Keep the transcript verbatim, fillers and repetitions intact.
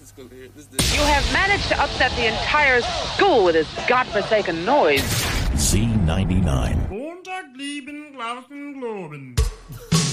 You have managed to upset the entire school with this godforsaken noise. Z ninety-nine. Montag lieben Glauben, Globen.